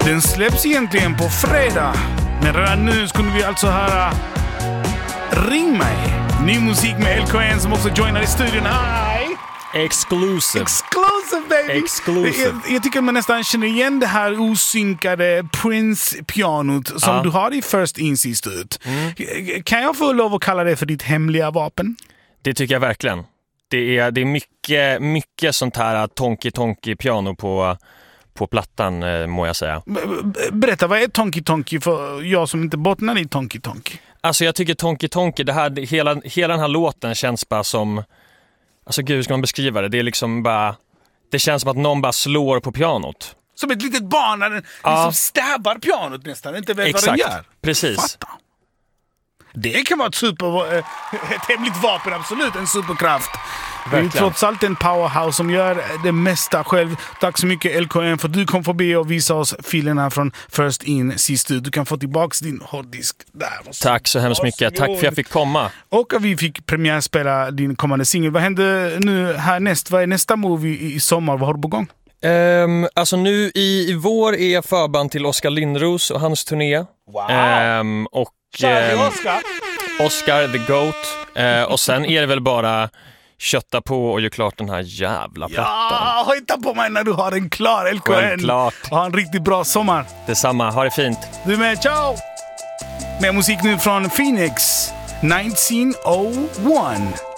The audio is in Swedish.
Den släpps egentligen på fredag. Men redan nu skulle vi alltså höra Ring mig. Ny musik med LKN som också joinar i studion. Hi! Exclusive baby! Exclusive. Jag tycker man nästan känner igen det här osynkade Prince-pianot som du har i First In sist ut. Kan jag få lov att kalla det för ditt hemliga vapen? Det tycker jag verkligen. Det är mycket sånt här tonky piano på plattan, må jag säga. Berätta, vad är tonky för jag som inte bottnar i tonky? Alltså jag tycker tonky, det här, hela den här låten känns bara som... Alltså gud, hur ska man beskriva det? Det är liksom bara... Det känns som att någon bara slår på pianot. Som ett litet barn när den liksom stabbar pianot nästan, inte vet vad den gör. Precis. Fatta. Det kan vara ett hemligt vapen, absolut, en superkraft. Verkligen. Det är trots allt en powerhouse som gör det mesta själv. Tack så mycket LKN för att du kom förbi och visade oss filerna från First In sist ut. Du kan få tillbaka din hårddisk där. Tack så hemskt mycket. Tack för att jag fick komma. Och vi fick premiärspela din kommande singel. Vad händer nu härnäst? Vad är nästa movie i sommar? Vad har du på gång? Alltså nu i vår är jag förband till Oskar Lindros och hans turné. Wow! Och Oscar the Goat. Och sen är det väl bara kötta på och göra klart den här jävla plattan. Ja, hitta på mig när du har en klar LKN. Självklart. Och ha en riktigt bra sommar. Detsamma, ha det fint. Du med, ciao! Med musik nu från Phoenix 1901.